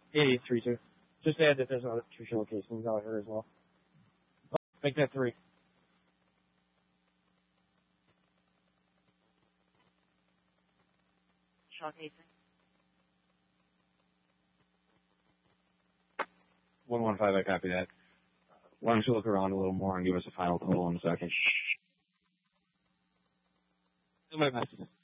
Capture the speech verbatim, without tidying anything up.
eighty-eight three two. Just add that there's other two shell casings out here as well. Make that three. Shell casing. one one five, I copy that. Why don't you look around a little more and give us a final total in a second? Do my best.